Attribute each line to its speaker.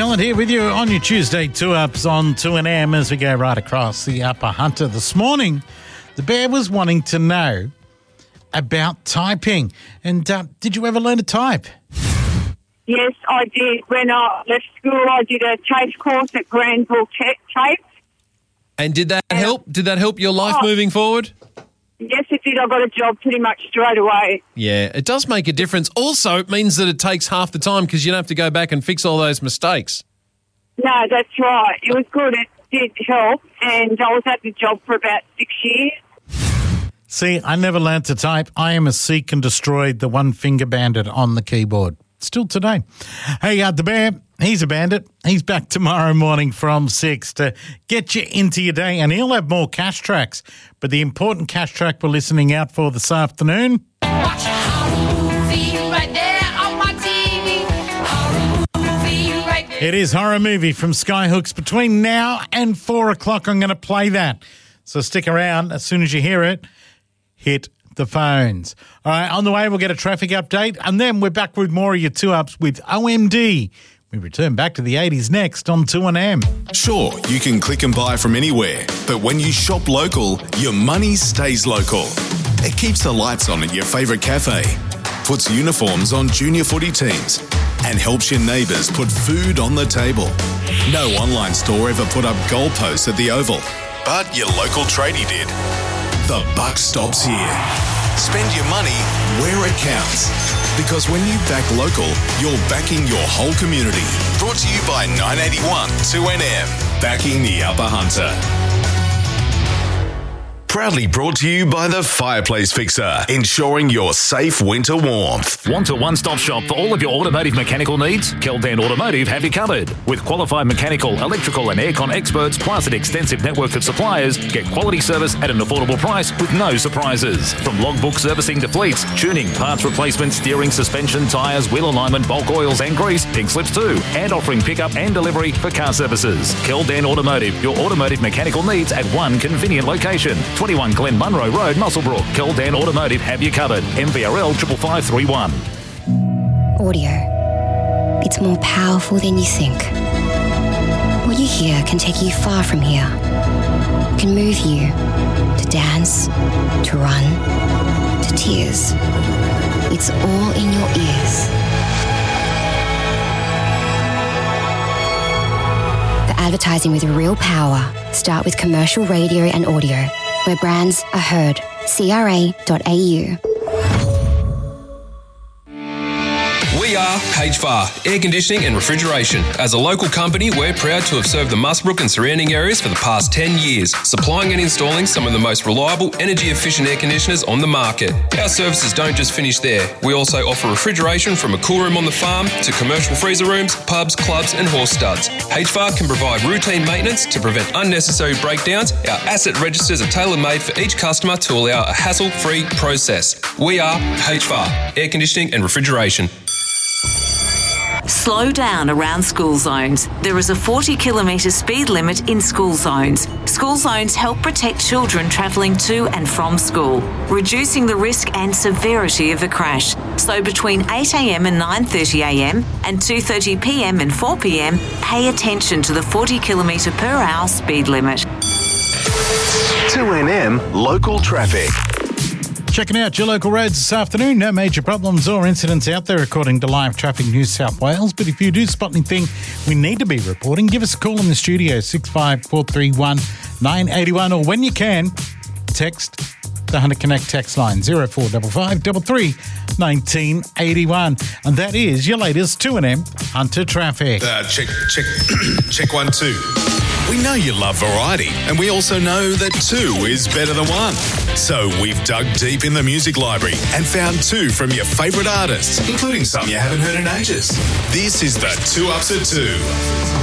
Speaker 1: Millen here with you on your Tuesday 2-Ups on 2NM as we go right across the Upper Hunter. This morning, the Bear was wanting to know about typing. And did you ever learn to type?
Speaker 2: Yes, I did. When I left school, I did a TAFE course at Granville TAFE.
Speaker 3: And did that help? Did that help your life moving forward?
Speaker 2: Yes, it did. I got a job pretty much straight away.
Speaker 3: Yeah, it does make a difference. Also, it means that it takes half the time because you don't have to go back and fix all those mistakes.
Speaker 2: No, that's right. It was good. It did help. And I was at the job for about 6 years.
Speaker 1: See, I never learned to type. I am a seek and destroy the one-finger bandit on the keyboard. Still today. Hey, the Bear, he's a bandit. He's back tomorrow morning from 6 to get you into your day, and he'll have more cash tracks. But the important cash track we're listening out for this afternoon...
Speaker 4: Watch a horror movie right there on my TV. Horror movie right there.
Speaker 1: It is Horror Movie from Skyhooks. Between now and 4 o'clock, I'm going to play that. So stick around. As soon as you hear it, hit the phones. All right, on the way, we'll get a traffic update, and then we're back with more of your 2-Ups with OMD. We return back to the 80s next on 2NM.
Speaker 5: Sure, you can click and buy from anywhere, but when you shop local, your money stays local. It keeps the lights on at your favourite cafe, puts uniforms on junior footy teams, and helps your neighbours put food on the table. No online store ever put up goalposts at the Oval, but your local tradie did. The buck stops here. Spend your money where it counts. Because when you back local, you're backing your whole community. Brought to you by 981 2NM. Backing the Upper Hunter. Proudly brought to you by the Fireplace Fixer, ensuring your safe winter warmth.
Speaker 6: Want a one-stop shop for all of your automotive mechanical needs? Keldan Automotive have you covered. With qualified mechanical, electrical and aircon experts, plus an extensive network of suppliers, get quality service at an affordable price with no surprises. From logbook servicing to fleets, tuning, parts replacement, steering, suspension, tyres, wheel alignment, bulk oils and grease, pink slips too, and offering pickup and delivery for car services. Keldan Automotive, your automotive mechanical needs at one convenient location. 21 Glen Munro Road, Muswellbrook. Keldan Automotive have you covered. MVRL 55531.
Speaker 7: Audio. It's more powerful than you think. What you hear can take you far from here. It can move you to dance, to run, to tears. It's all in your ears. For advertising with real power, start with commercial radio and audio, where brands are heard. CRA.au.
Speaker 8: We are HVAR, Air Conditioning and Refrigeration. As a local company, we're proud to have served the Muswellbrook and surrounding areas for the past 10 years, supplying and installing some of the most reliable, energy-efficient air conditioners on the market. Our services don't just finish there. We also offer refrigeration from a cool room on the farm to commercial freezer rooms, pubs, clubs and horse studs. HVAR can provide routine maintenance to prevent unnecessary breakdowns. Our asset registers are tailor-made for each customer to allow a hassle-free process. We are HVAR, Air Conditioning and Refrigeration.
Speaker 9: Slow down around school zones. There is a 40-kilometre speed limit in school zones. School zones help protect children travelling to and from school, reducing the risk and severity of a crash. So between 8 a.m. and 9:30 a.m. and 2:30 p.m. and 4 p.m, pay attention to the 40-kilometre per hour speed limit.
Speaker 5: 2NM Local Traffic.
Speaker 1: Checking out your local roads this afternoon. No major problems or incidents out there according to Live Traffic New South Wales. But if you do spot anything we need to be reporting, give us a call in the studio, 65431 981, or when you can, text the Hunter Connect text line, 0455 33 1981. And that is your latest 2NM Hunter Traffic.
Speaker 5: Check 1 2. We know you love variety, and we also know that 2 is better than 1. So we've dug deep in the music library and found 2 from your favourite artists, including some you haven't heard in ages. This is the 2-Ups at 2.